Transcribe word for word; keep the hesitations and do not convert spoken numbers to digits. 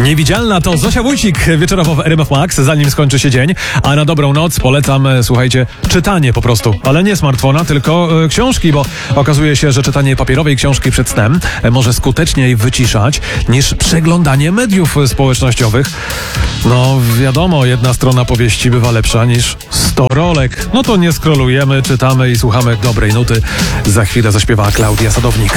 Niewidzialna to Zosia Wójcik wieczorowo w R M F Max, zanim skończy się dzień. A na dobrą noc polecam, słuchajcie, czytanie po prostu. Ale nie smartfona, tylko e, książki, bo okazuje się, że czytanie papierowej książki przed snem e, może skuteczniej wyciszać niż przeglądanie mediów społecznościowych. No wiadomo, jedna strona powieści bywa lepsza niż sto rolek. No to nie skrolujemy, czytamy i słuchamy dobrej nuty. Za chwilę zaśpiewa Klaudia Sadownik.